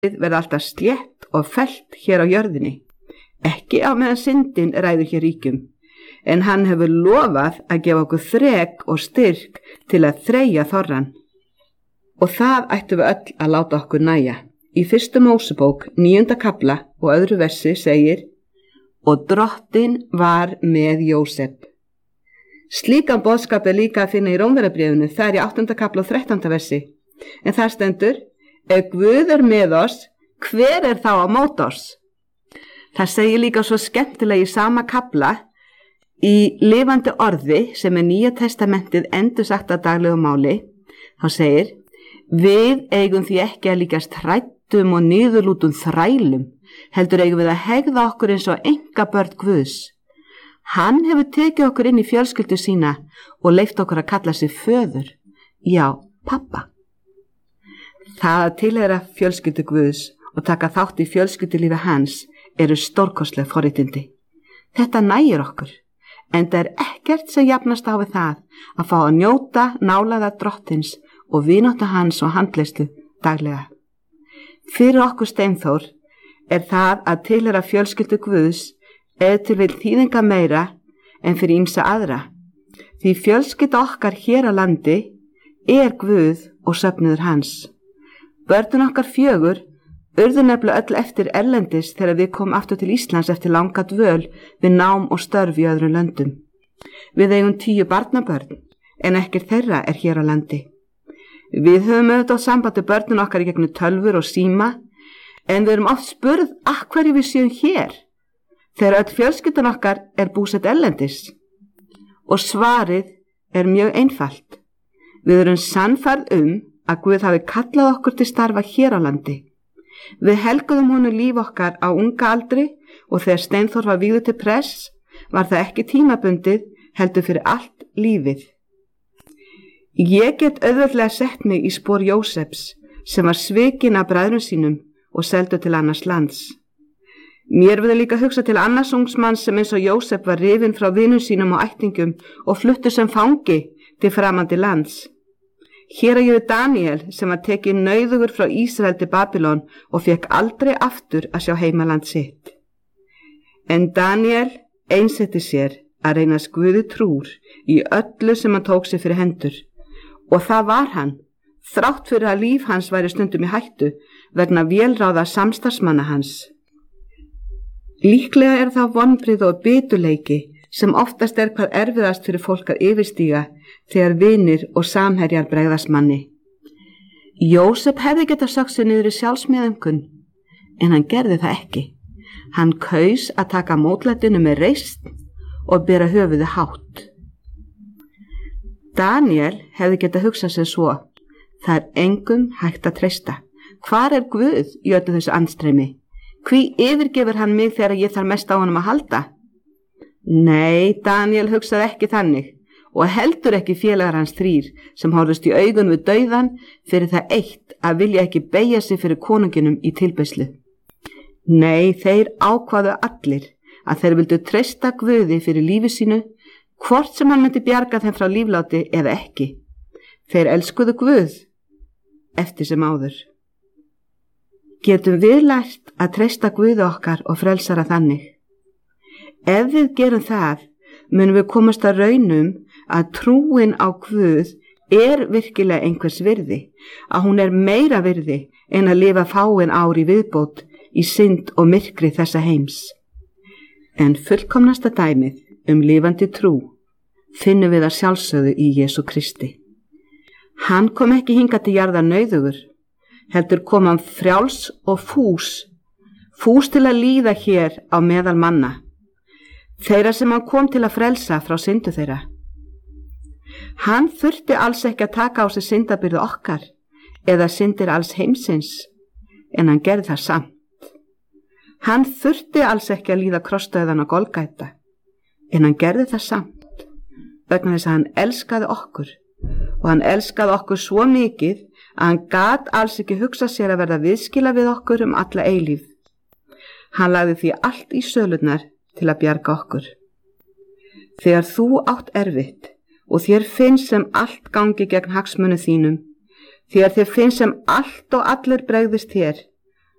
verða alltaf slétt og fellt hér á jörðinni, ekki á meðan syndin ræður hér ríkjum, en hann hefur lofað að gefa okkur þrek og styrk til að þreyja þorrann. Og það ættum við öll að láta okkur nægja. Í 1. Mósebók 9. kafla og öðru versi segir: og Drottinn var með Jósef. Slíkan boðskap líka að finna í Rómverjabréfinu, það í 8. kafla og 13. versi. En þar stendur: ef Guð með oss, hver þá á móti oss? Það segir líka svo skemmtilega í sama kafla í lifandi orði sem Nýja testamentið endursagt að daglegu máli. Þá segir: við eigum því ekki að líkast hræddum og niðurlútum þrælum, heldur eigum við að hegða okkur eins og engabörn Guðs. Hann hefur tekið okkur inn í fjölskyldu sína og leyft okkur að kalla sig föður, já, pappa. Það að tilheyra fjölskyldu Guðs og taka þátt í fjölskyldulífi hans eru stórkostleg forréttindi. Þetta nægir okkur, enda ekkert sem jafnast á við það að fá að njóta nálægðar Drottins og vináttu hans og handleiðslu daglega. Fyrir okkur Steinþór það að tilheyra fjölskyldu Guðs til vil þýðinga meira en fyrir ýmsa aðra. Því fjölskylda okkar hér á landi Guð og söfnuður hans. Börnin okkar 4 urðu nefnilega öll eftir erlendis þegar við komum aftur til Íslands eftir langa dvöl við nám og störf í öðrum löndum. Við eigum 10 barnabörn, en ekkert þeirra hér á landi. Við höfum auðvitað sambandi börnin okkar í gegnum tölvur og síma, en við erum oft spurð af hverju við séum hér, þegar öll fjölskyldan okkar búsett erlendis. Og svarið mjög einfalt. Við erum sannfærð að Guð hafi kallað okkur til starfa hér á landi. Við helguðum honum líf okkar á unga aldri og þegar Steinþór var vígður til prests var það ekki tímabundið, heldur fyrir allt lífið. Ég get auðveldlega sett mig í spor Jósefs sem var svikinn af bræðrum sínum og seldur til annars lands. Mér verður líka hugsa til annars ungsmanns sem eins og Jósef var rifinn frá vinum sínum og ættingum og fluttur sem fangi til framandi lands. Hér ég við Daniel sem var tekið nauðugur frá Ísrael til Babylon og fekk aldrei aftur að sjá heimaland sitt. En Daniel einsetti sér að reynast Guði trúr í öllu sem hann tók sér fyrir hendur. Og það var hann, þrátt fyrir að líf hans væri stundum í hættu vegna vélráða samstarfsmanna hans. Líklega það vonbrigði og biturleiki sem oftast hvað erfiðast fyrir fólk að yfirstíga þegar vinir og samherjar bregðast manni. Jósef hefði getað sökkt sig niður í sjálfsmeðaumkun, en hann gerði það ekki. Hann kaus að taka mótlætinu með reisn og bera höfuðið hátt. Daniel hefði getað hugsað sér svo: það engum hægt að treysta. Hvar Guð í öllu þessu andstreymi? Hví yfirgefur hann mig þegar ég þarf mest á honum að halda? Nei, Daniel hugsaði ekki þannig og heldur ekki félagar hans 3 sem horfðust í augun við dauðan fyrir það eitt að vilja ekki beygja sig fyrir konunginum í tilbeiðslu. Nei, þeir ákváðu allir að þeir vildu treysta Guði fyrir lífi sínu, hvort sem hann myndi bjarga þeim frá lífláti eða ekki. Þeir elskuðu Guð eftir sem áður. Getum við lært að treysta Guði okkar og frelsara þannig? Ef við gerum það, munum við komast að raunum að trúin á Guð virkilega einhvers virði, að hún meira virði en að lifa fáin ár í viðbót í synd og myrkri þessa heims. En fullkomnasta dæmið lifandi trú finnum við að sjálfsögðu í Jesú Kristi. Hann kom ekki hingað til jarðar nauðugur, heldur kom hann frjáls og fús til að líða hér á meðal manna, þeirra sem hann kom til að frelsa frá syndu þeirra. Hann þurfti alls ekki að taka á sig syndabyrðu okkar eða syndir alls heimsins, en hann gerði það samt. Hann þurfti alls ekki að líða krossdauðan á Golgata, en hann gerði það samt, vegna þess að hann elskaði okkur, og hann elskaði okkur svo mikið að hann gat alls ekki hugsa sér að verða viðskila við okkur alla eilífð. Hann lagði því allt í sölurnar til að bjarga okkur. Þegar þú átt erfitt og þér finnst sem allt gangi gegn hagsmunum þínum, þegar þér finnst sem allt og allir bregðist þér,